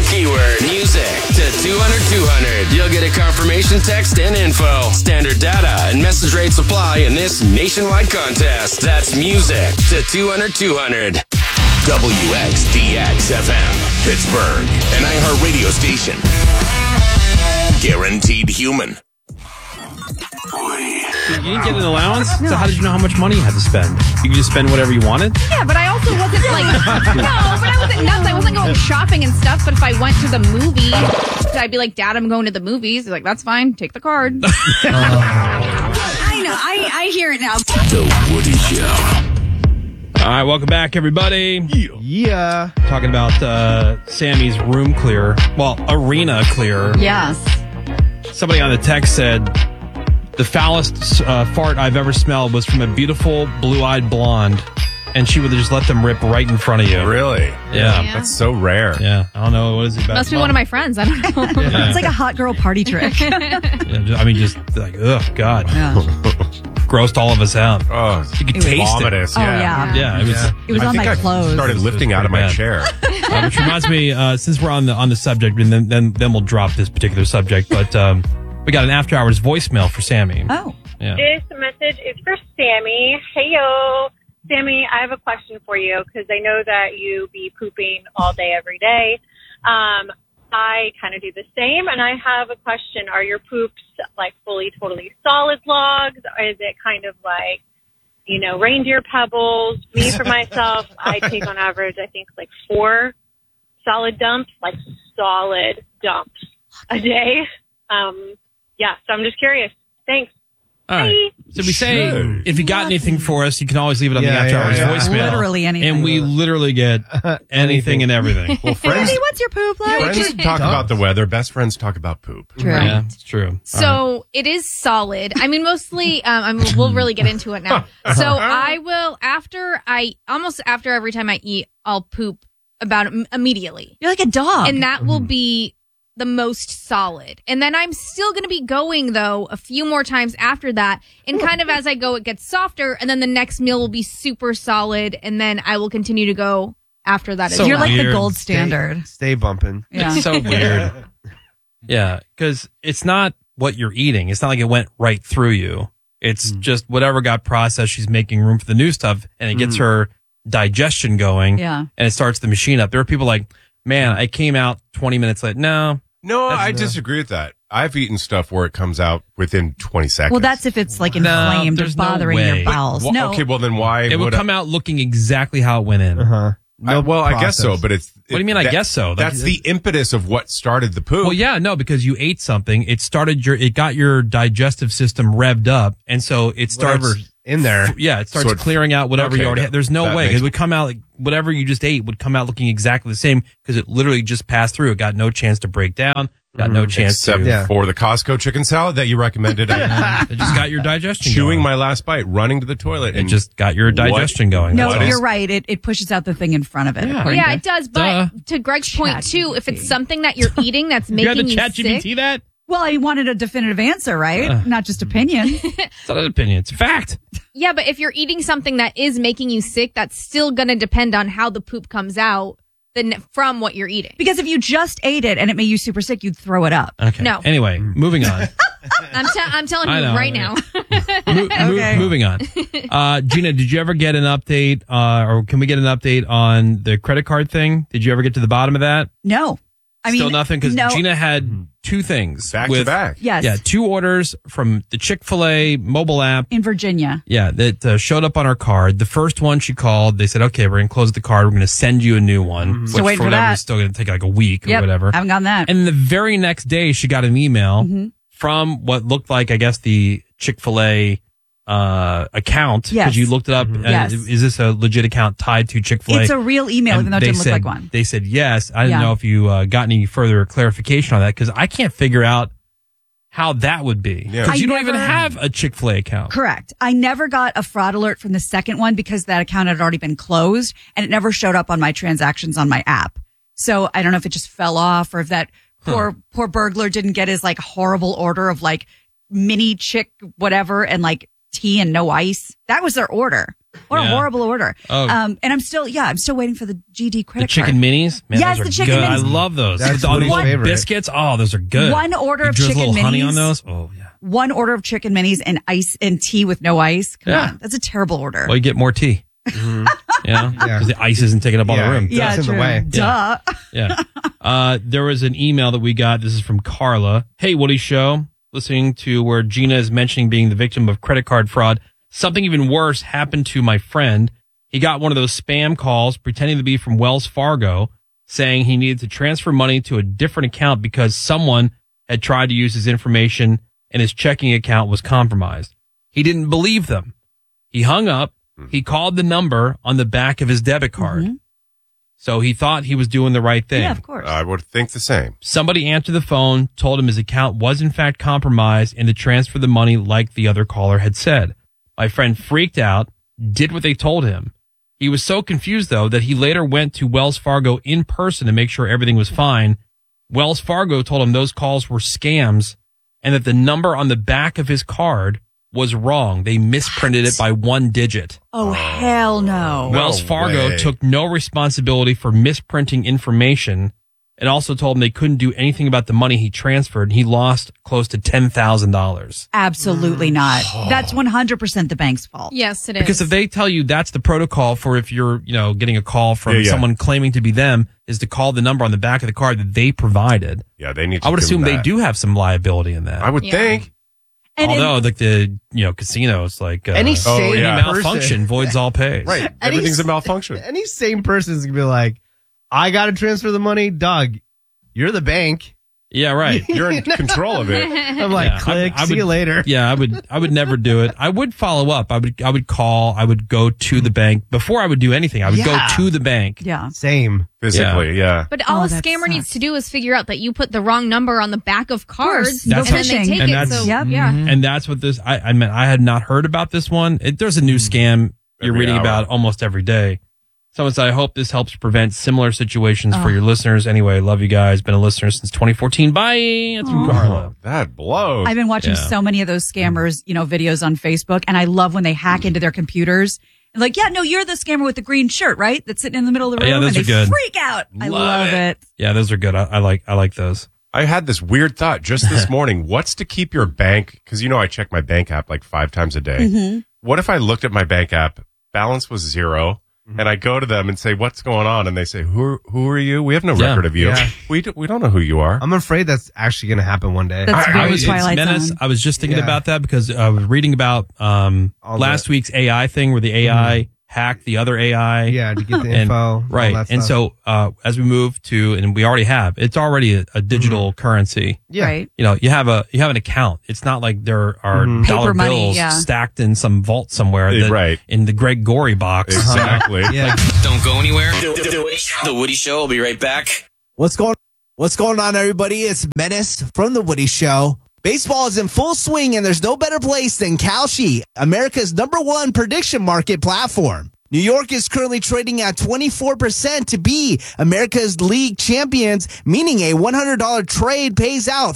Keyword music to 200-200. You'll get a confirmation text and info. Standard data and message rates apply in this nationwide contest. That's music to 200-200. WXDX-FM, Pittsburgh, an iHeart radio station. Guaranteed human. You didn't get an allowance? No. So how did you know how much money you had to spend? You could just spend whatever you wanted? Yeah, but I also wasn't like... No, but I wasn't nuts. I wasn't going shopping and stuff, but if I went to the movies, I'd be like, Dad, I'm going to the movies. He's like, that's fine. Take the card. I know. I hear it now. The Woody Show. All right, welcome back, everybody. Yeah. Talking about Sammy's room clear. Well, arena clear. Yes. Somebody on the text said, the foulest fart I've ever smelled was from a beautiful blue-eyed blonde, and she would have just let them rip right in front of you. Really? Yeah. That's so rare. Yeah. I don't know. What is it about? Must be one of my friends. I don't know. Yeah. It's like a hot girl party trick. Yeah, I mean, just like, ugh, God. Yeah. Grossed all of us out. Oh, You could taste vomitous. Oh, yeah. Yeah, it was. It was I on think my I clothes. started lifting out of my bad. chair. Which reminds me, since we're on the subject, and then we'll drop this particular subject. But we got an after hours voicemail for Sammy. Oh. Yeah. This message is for Sammy. Hey, yo. Sammy, I have a question for you because I know that you be pooping all day, every day. I kind of do the same, and I have a question. Are your poops like fully, totally solid logs? Or is it kind of like, reindeer pebbles? Me, for myself, I take on average, I think, like 4 solid dumps a day. So I'm just curious. Thanks. All right. So we say, if you got anything for us, you can always leave it on the after hours voicemail. Literally anything. And we literally get anything and everything. Well, friends, Hey, what's your poop like? friends talk about the weather. Best friends talk about poop. True. Yeah, it's true. So it is solid. I mean, mostly, we'll really get into it now. So I will, after every time I eat, I'll poop about immediately. You're like a dog. And that will be the most solid. And then I'm still going to be going, though, a few more times after that. And kind of as I go, it gets softer. And then the next meal will be super solid. And then I will continue to go after that So as You're well. like the weird. gold standard. Stay bumping. Yeah. It's so weird. Yeah, because it's not what you're eating. It's not like it went right through you. It's just whatever got processed. She's making room for the new stuff, and it gets her digestion going. Yeah. And it starts the machine up. There are people like, man, I came out 20 minutes late. No. No, I disagree with that. I've eaten stuff where it comes out within 20 seconds. Well, that's if it's like No, inflamed or there's no bothering way. your bowels. Well, No. okay, well then why It would come out looking exactly how it went in. I guess so, but it's... What do you mean, I guess so? That's the impetus of what started the poop. Well, yeah, no, because you ate something. It got your digestive system revved up. And so it starts... Whatever's in there. Yeah, it starts So it- clearing out whatever Okay, you already had. There's no that way. makes- It would come out, like, whatever you just ate would come out looking exactly the same because it literally just passed through. It got no chance to break down. Got no chance Except to... for the Costco chicken salad that you recommended. It just got your digestion Chewing going. my last bite, running to the toilet. It just got your digestion going. No, What is- you're right. It pushes out the thing in front of it. according Yeah, to- it does. But to Greg's point, too, if it's something that you're eating that's You had making the you chat sick... GPT that? Well, I wanted a definitive answer, right? Not just opinion. It's not an opinion. It's a fact. Yeah, but if you're eating something that is making you sick, that's still going to depend on how the poop comes out from what you're eating. Because if you just ate it and it made you super sick, you'd throw it up. Okay. No. Anyway, moving on. I'm telling I you know, right yeah. now. Okay. Moving on. Gina, did you ever get an update, or can we get an update on the credit card thing? Did you ever get to the bottom of that? No. I mean, Still nothing? Because no. Gina had 2 things. back to back. Yes. Yeah, 2 orders from the Chick-fil-A mobile app. In Virginia. Yeah, that showed up on her card. The first one she called, they said, okay, we're going to close the card. We're going to send you a new one. Still Which waiting for for whatever that. is still going to take like a week or Yep. whatever. Haven't gotten that. And the very next day, she got an email from what looked like, I guess, the Chick-fil-A account. Yes. Because you looked it up. Yes. Is this a legit account tied to Chick-fil-A? It's a real email, And even though it they didn't look said- like one. They said yes. I didn't Yeah. know if you got any further clarification on that because I can't figure out how that would be. Yeah. Because you I don't even never- have a Chick-fil-A account. Correct. I never got a fraud alert from the second one because that account had already been closed and it never showed up on my transactions on my app. So I don't know if it just fell off or if that poor burglar didn't get his like horrible order of like mini chick whatever and like tea and no ice. That was their order. What a horrible order. Oh. And I'm still waiting for the GD credit The chicken card. minis? Man, Yes, those are the chicken good. minis. I love those. That's All these Woody's little favorite. biscuits. Oh, those are good. One order You of drizzle a chicken little honey minis. on those. Oh, yeah. One order of chicken minis and ice and tea with no ice. Come Yeah. on. That's a terrible order. Well, you get more tea. You know? Because the ice isn't taking up all the room. Yeah, That's in the true. way. Duh. Yeah. There was an email that we got. This is from Carla. Hey, Woody Show. Listening to where Gina is mentioning being the victim of credit card fraud. Something even worse happened to my friend. He got one of those spam calls pretending to be from Wells Fargo saying he needed to transfer money to a different account because someone had tried to use his information and his checking account was compromised. He didn't believe them. He hung up. He called the number on the back of his debit card. Mm-hmm. So he thought he was doing the right thing. Yeah, of course. I would think the same. Somebody answered the phone, told him his account was in fact compromised and to transfer the money like the other caller had said. My friend freaked out, did what they told him. He was so confused, though, that he later went to Wells Fargo in person to make sure everything was fine. Wells Fargo told him those calls were scams and that the number on the back of his card was wrong. They misprinted it by 1 digit. Oh, hell no. Wells Fargo way. took no responsibility for misprinting information and also told him they couldn't do anything about the money he transferred. And he lost close to $10,000. Absolutely not. That's 100% the bank's fault. Yes, it is. Because if they tell you that's the protocol for if you're, getting a call from Yeah. someone claiming to be them is to call the number on the back of the card that they provided. Yeah, they need to I would do assume they that. do have some liability in that. I would Yeah. think. And Although, like the, casinos, like Any sane any yeah. malfunction person. voids all pays. Right. Everything's a malfunction. Any sane person is going to be like, I got to transfer the money. Doug, you're the bank. Yeah, right. You're in control of it. I'm like, Yeah, click, I see you would- later. Yeah, I would never do it. I would follow up. I would call. I would go to the bank before I would do anything. I would Yeah. go to the bank. Yeah. Same. Physically, yeah. But all Oh, a that scammer sucks. needs to do is figure out that you put the wrong number on the back of cards, That's and then they phishing. take And it. that's- So Yep. yeah, And that's what this. I mean, I had not heard about this one. There's a new scam you're Every reading hour. about almost every day. Someone said, I hope this helps prevent similar situations for your listeners. Anyway, love you guys. Been a listener since 2014. Bye. That's from Carla. That blows. I've been watching Yeah. so many of those scammers, videos on Facebook, and I love when they hack into their computers. And like, yeah, no, you're the scammer with the green shirt, right? That's sitting in the middle of the Yeah, room, those and they are good. freak out. I love it. Yeah, those are good. I like those. I had this weird thought just this morning. What's to keep your bank? Because I check my bank app like 5 times a day. Mm-hmm. What if I looked at my bank app, balance was 0, and I go to them and say, "What's going on?" And they say, "Who are you? We have no Yeah. record of you. Yeah. We don't know who you are." I'm afraid that's actually going to happen one day. That's very it's Twilight menace. Zone. I was just thinking Yeah. about that because I was reading about last week's AI thing where the AI hacked the other AI. Yeah, to get the And, info. all right. that And stuff. so as we move to, and we already have, it's already a digital currency. yeah. Right. You have an account. It's not like there are dollar Paper money, bills yeah. stacked in some vault somewhere. Right. In the Greg Gorey box. Exactly. Yeah. Don't go anywhere. The Woody Show will be right back. What's going on, everybody? It's Menace from The Woody Show. Baseball is in full swing, and there's no better place than Kalshi, America's #1 prediction market platform. New York is currently trading at 24% to be America's league champions, meaning a $100 trade pays out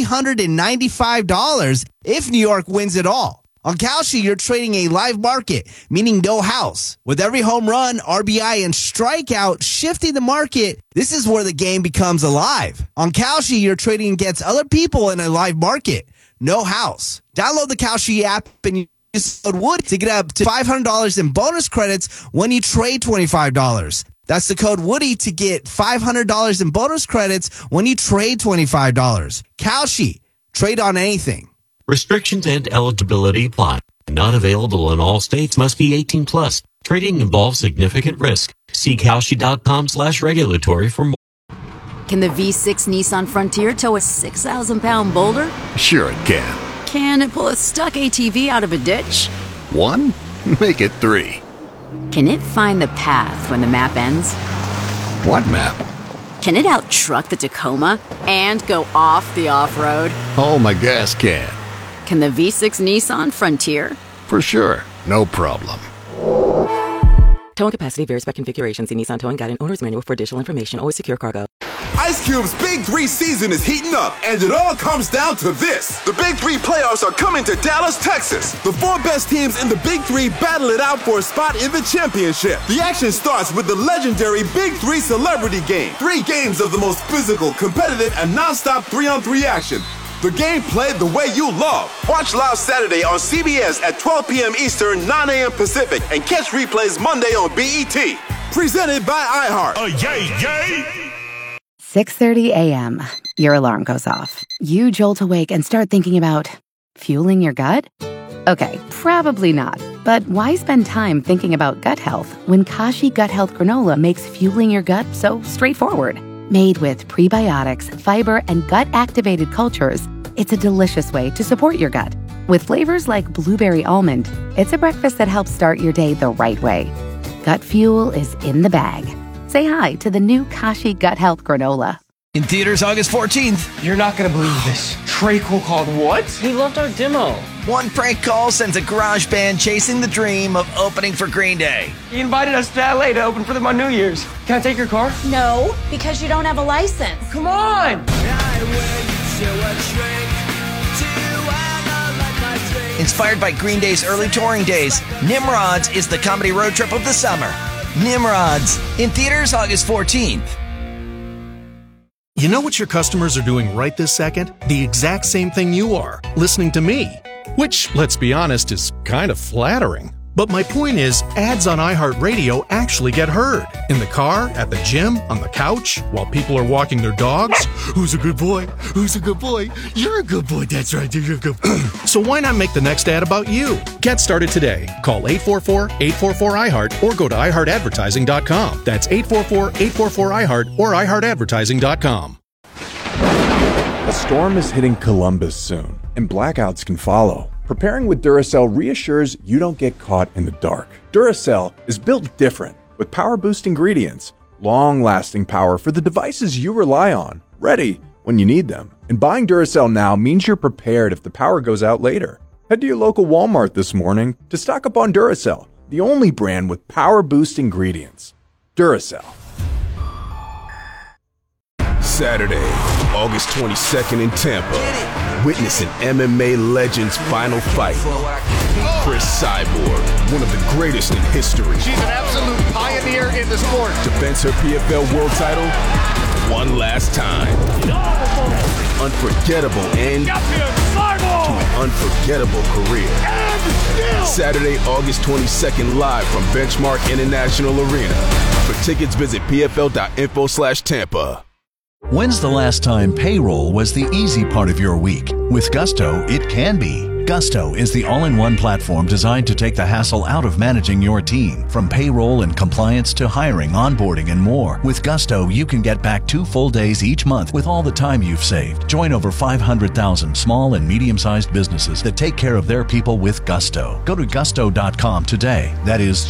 $395 if New York wins it all. On Kalshi, you're trading a live market, meaning no house. With every home run, RBI, and strikeout shifting the market, this is where the game becomes alive. On Kalshi, you're trading against other people in a live market. No house. Download the Kalshi app and use code Woody to get up to $500 in bonus credits when you trade $25. That's the code Woody to get $500 in bonus credits when you trade $25. Kalshi. Trade on anything. Restrictions and eligibility apply. Not available in all states. Must be 18 plus. Trading involves significant risk. See Kalshi.com/regulatory for more. Can the V6 Nissan Frontier tow a 6,000-pound boulder? Sure it can. Can it pull a stuck ATV out of a ditch? 1? Make it 3. Can it find the path when the map ends? What map? Can it out-truck the Tacoma and go off the off-road? Oh, my gas can. Can the V6 Nissan Frontier? For sure. No problem. Towing capacity varies by configuration. See Nissan Towing Guide and Owner's Manual for additional information. Always secure cargo. Ice Cube's Big 3 season is heating up, and it all comes down to this. The Big 3 playoffs are coming to Dallas, Texas. The 4 best teams in the Big 3 battle it out for a spot in the championship. The action starts with the legendary Big 3 Celebrity Game. 3 games of the most physical, competitive, and non-stop 3-on-3 action. The game played the way you love. Watch live Saturday on CBS at 12 p.m. Eastern, 9 a.m. Pacific, and catch replays Monday on BET. Presented by iHeart. Oh, yay, yay! 6:30 a.m. Your alarm goes off. You jolt awake and start thinking about fueling your gut? Okay, probably not. But why spend time thinking about gut health when Kashi Gut Health Granola makes fueling your gut so straightforward? Made with prebiotics, fiber, and gut-activated cultures, it's a delicious way to support your gut. With flavors like blueberry almond, it's a breakfast that helps start your day the right way. Gut fuel is in the bag. Say hi to the new Kashi Gut Health Granola. In theaters August 14th. You're not going to believe this. Trey Cole called what? He loved our demo. One prank call sends a garage band chasing the dream of opening for Green Day. He invited us to LA to open for them on New Year's. Can I take your car? No, because you don't have a license. Come on! Inspired by Green Day's early touring days, Nimrods is the comedy road trip of the summer. Nimrods, in theaters August 14th. You know what your customers are doing right this second? The exact same thing you are, listening to me. Which, let's be honest, is kind of flattering. But my point is, ads on iHeartRadio actually get heard. In the car, at the gym, on the couch, while people are walking their dogs. Who's a good boy? Who's a good boy? You're a good boy, that's right, you're a good boy. So why not make the next ad about you? Get started today. Call 844-844-iHeart or go to iHeartAdvertising.com. That's 844-844-iHeart or iHeartAdvertising.com. A storm is hitting Columbus soon, and blackouts can follow. Preparing with Duracell reassures you don't get caught in the dark. Duracell is built different, with power-boost ingredients, long-lasting power for the devices you rely on, ready when you need them. And buying Duracell now means you're prepared if the power goes out later. Head to your local Walmart this morning to stock up on Duracell, the only brand with power-boost ingredients. Duracell. Saturday, August 22nd in Tampa. Witness an MMA legend's final fight. Chris Cyborg, one of the greatest in history. She's an absolute pioneer in the sport. Defends her PFL world title one last time. Unforgettable end to an unforgettable career. Saturday, August 22nd, live from Benchmark International Arena. For tickets, visit pfl.info/Tampa. When's the last time payroll was the easy part of your week? With Gusto, it can be. Gusto is the all-in-one platform designed to take the hassle out of managing your team. From payroll and compliance to hiring, onboarding, and more. With Gusto, you can get back 2 full days each month with all the time you've saved. Join over 500,000 small and medium-sized businesses that take care of their people with Gusto. Go to gusto.com today. That is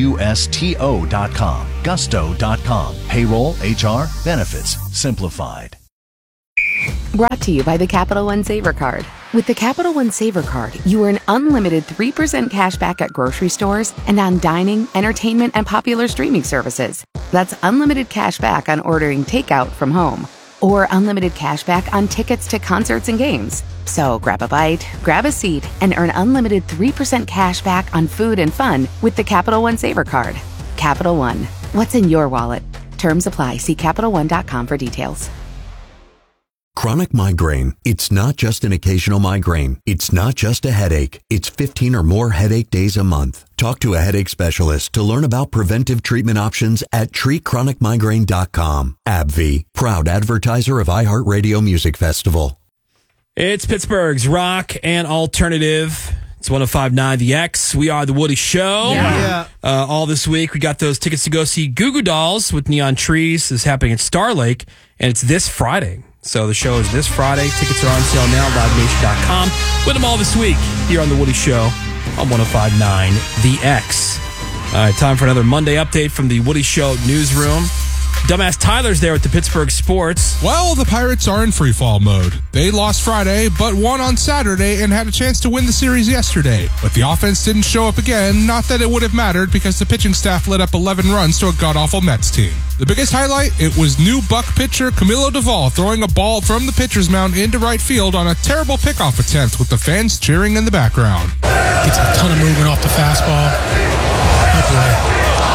GUSTO.com. Gusto.com. Payroll, HR, benefits, simplified. Brought to you by the Capital One Saver Card. With the Capital One Saver Card, you earn unlimited 3% cash back at grocery stores and on dining, entertainment, and popular streaming services. That's unlimited cash back on ordering takeout from home, or unlimited cash back on tickets to concerts and games. So grab a bite, grab a seat, and earn unlimited 3% cash back on food and fun with the Capital One Saver Card. Capital One. What's in your wallet? Terms apply. See CapitalOne.com for details. Chronic migraine. It's not just an occasional migraine. It's not just a headache. It's 15 or more headache days a month. Talk to a headache specialist to learn about preventive treatment options at treatchronicmigraine.com. AbbVie, proud advertiser of iHeartRadio Music Festival. It's Pittsburgh's rock and alternative. It's 105.9 The X. We are The Woody Show. Yeah. All this week, we got those tickets to go see Goo Goo Dolls with Neon Trees. This is happening at Star Lake, and it's this Friday. So the show is this Friday. Tickets are on sale now, livenation.com. With them all this week here on The Woody Show on 105.9 The X. All right, time for another Monday update from The Woody Show newsroom. Dumbass Tyler's there with the Pittsburgh Sports. Well, the Pirates are in freefall mode. They lost Friday, but won on Saturday and had a chance to win the series yesterday. But the offense didn't show up again, not that it would have mattered because the pitching staff let up 11 runs to a god-awful Mets team. The biggest highlight, it was new Buck pitcher Camilo Duvall throwing a ball from the pitcher's mound into right field on a terrible pickoff attempt with the fans cheering in the background. Gets a ton of movement off the fastball. Oh boy.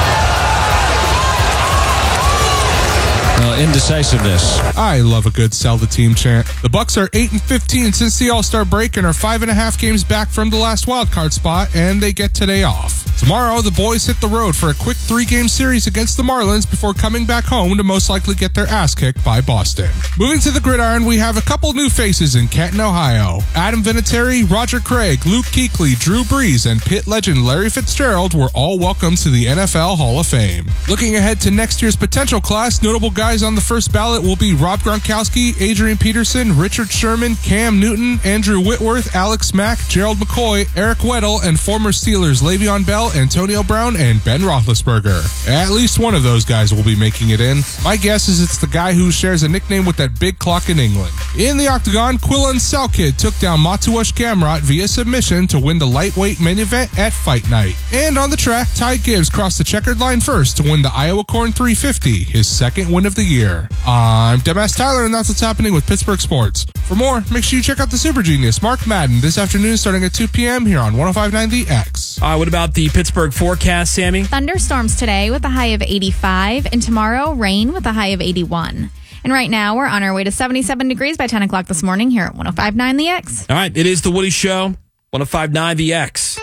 Indecisiveness. I love a good sell the team chant. The Bucks are 8-15 since the All-Star break and are 5.5 games back from the last wildcard spot, and they get today off. Tomorrow, the boys hit the road for a quick 3-game series against the Marlins before coming back home to most likely get their ass kicked by Boston. Moving to the gridiron, we have a couple new faces in Canton, Ohio. Adam Vinatieri, Roger Craig, Luke Kuechly, Drew Brees, and Pitt legend Larry Fitzgerald were all welcomed to the NFL Hall of Fame. Looking ahead to next year's potential class, notable guys on the first ballot will be Rob Gronkowski, Adrian Peterson, Richard Sherman, Cam Newton, Andrew Whitworth, Alex Mack, Gerald McCoy, Eric Weddle, and former Steelers Le'Veon Bell, Antonio Brown, and Ben Roethlisberger. At least one of those guys will be making it in. My guess is it's the guy who shares a nickname with that big clock in England. In the octagon, Quillan Selkid took down Matuash Gamrot via submission to win the lightweight main event at Fight Night. And on the track, Ty Gibbs crossed the checkered line first to win the Iowa Corn 350, his second win of the year. I'm Dumbass Tyler, and that's what's happening with Pittsburgh Sports. For more, make sure you check out the Super Genius, Mark Madden, this afternoon starting at 2 p.m. here on 105.9 The X. What about the Pittsburgh forecast, Sammy? Thunderstorms today with a high of 85, and tomorrow rain with a high of 81. And right now, we're on our way to 77 degrees by 10 o'clock this morning here at 105.9 The X. All right, it is The Woody Show, 105.9 The X.